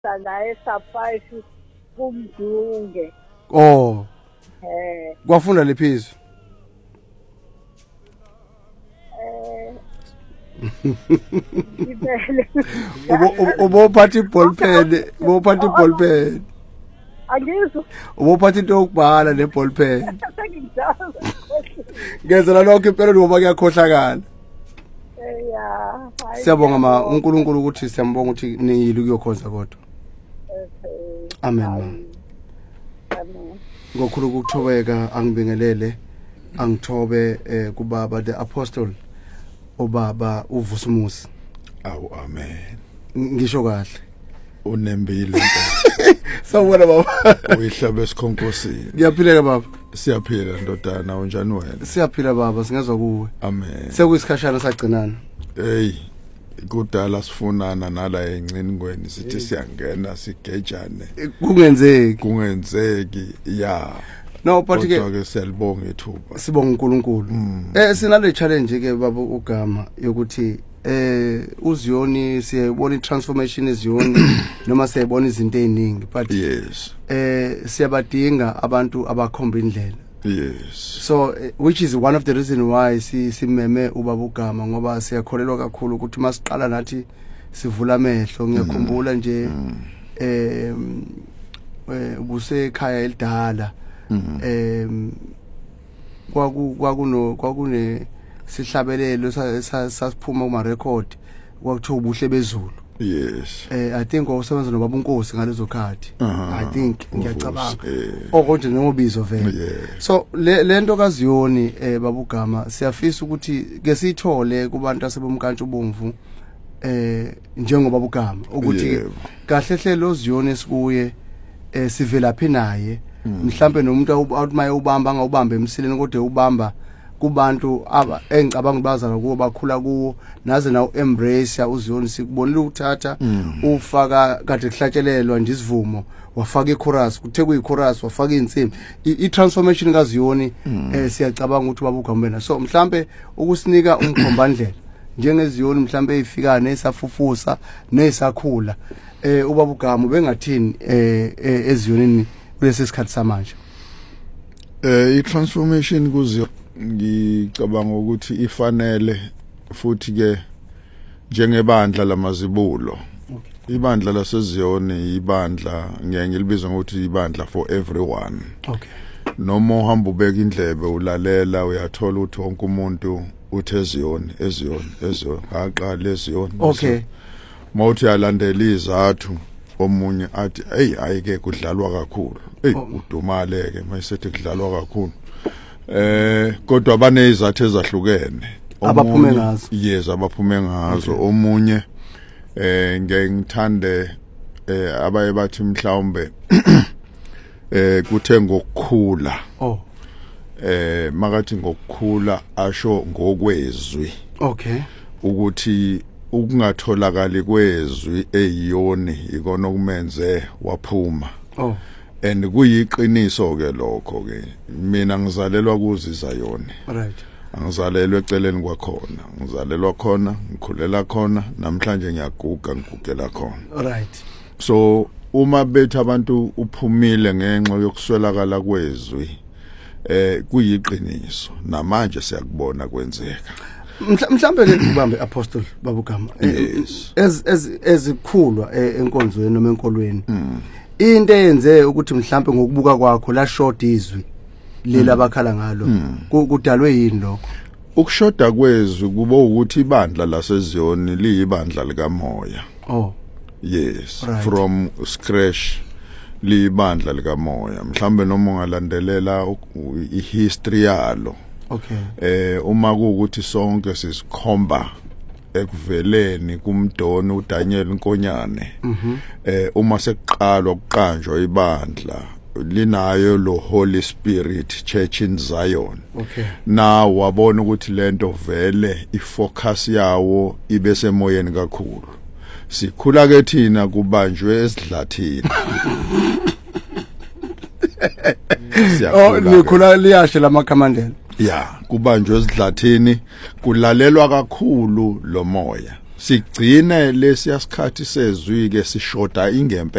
naye safashi kumdunge. Oh. Kwafunda lephizo. Ubophatha iballpen, ubophatha iballpen. Angizwa. Ubophatha into yokubhala neballpen. Ngezela lokho impela ngoba kuyakhohlakala. Yeah. Siyabonga uNkulunkulu ukuthi siyambonga ukuthi niyile kuyokhonza kodwa. Amen. Amen. Ngokhulu ukuthobeka angibingelele angithobe kubaba the apostle obaba uVusumusi. Awu amen. Ngisho kahle. Unembile. Sawubona baba. Uyihlabe esikhonkosini. Ngiyaphila baba. Siyaphila ndodana unjani wena? Siyaphila baba singezwa kuwe. Amen. Sekuyisikhashana sagcinana. Hey. Kudala sifunana nala enciningweni sithi siyangena sigejane. Kungenzeki ya. No but ke siyalibonga ithuba. Sibonga uNkulunkulu. Sinale challenge ke baba ugama yokuthi uZiyoni siyabona itransformation eZiyoni noma siyabona izinto eziningi but yes siyabadinga abantu abakhomba indlela. Yes. So which is one of the reason why simeme ubaba ugama ngoba siyakholelwa kakhulu ukuthi masiqala nathi sivula amehlo. Ngiyakhumbula nje ubuse ekhaya elidala kwakune sihlabelelo sasiphuma kuma record kwakuthiwa ubuhle bezulu. Yes. I think usebenza nobaba uNkosi ngalezo khathi. I think ngiyacabanga. Okonje ngobizo vele. So lento kaZiyoni baba ugama siyafisa ukuthi ke sithole kubantu asebomkantsha ubomvu njengoba ugama ukuthi kahle hle lo Ziyoni esikuye sivelaphi naye mhlambe nomuntu awuthi maye ubamba angawubamba emsileni kodwa ubamba kubantu engicabanga bazana kuwo bakhula kuwo naze nawo embrace uZiyoni sikubonile ukuthatha ufaka kade kuhlatshelelwa nje isivumo wafaka ichorus kuthe kuyichorus wafaka insimbi itransformation kaZiyoni siyacabanga ukuthi babugambena so mhlambe ukusinika umkhombandlela njengeZiyoni mhlambe efika nesafufusa nesakhula ubabugama bengathini eZiyonini kulesi sikhathi samanje. I-transformation kuZiyoni ngicabanga ukuthi ifanele futhi ke njengebandla lamazibulo. Ibandla laseZiyoni ibandla ngeke ngilibiza ngokuthi ibandla for everyone. Okay. Noma uhamba ubeka indlebe ulalela uyathola ukuthi wonke umuntu uthi eZiyoni aqala eZiyoni. Okay. Mawuthi yalandela izathu omunye athi hey ayike kudlalwa kakhulu. Hey udumale ke mayisethi kudlalwa kakhulu. Kodwa banezathu ezahlukene abaphume ngazo. Yes abaphume ngazo. Omunye ngeke ngithande abaye bathi mhlawumbe kuthe ngokukhula. Makathi ngokukhula asho ngokwezwi. Okay. Ukuthi ukungatholakali kwezwi eyiyoni ikona okumenze waphuma. And kuyiqiniso ke lokho ke mina ngizalelwa kuZiyoni. Right. Angizalelwe eceleni kwakhona ngizalelwa khona ngikhulela khona namhlanje ngiyaguga ngigugela khona. Right. So uma bethi abantu uphumile ngenxa yokuswelakala kwezwi kuyiqiniso namanje siyakubona kwenzeka. Mhlambe ke ubambe apostle babugama ezikhulwa enkonzweni noma enkolweni. Into eyenze ukuthi mhlambe ngokubuka kwakho la short izwi lela bakhala ngalo kudalwe yini lokho? Ukushoda kwezwi kuba ukuthi ibandla laseZiyoni liyibandla likamoya. Yes. Right. From scratch libandla likamoya mhlambe noma ungalandelela ihistory yalo. Okay. Uma kuukuthi sonke sisikhomba ekuveleni kumdoni uDaniel Nkonyane. Uma sekuqalwa ukuqanjwa ibandla linayo lo Holy Spirit Church in Zion. Okay. Na wabona ukuthi lento vele ifocus yawo ibe semoyeni kakhulu. Sikhula ke thina kubanjwe esidlathini. Nikhula liyashe lamakhamandela. Yeah, kubanjwe esidlathini kulalelwa kakhulu lo moya. sigcine lesiyasikhathi sezwi ke sishoda ingempe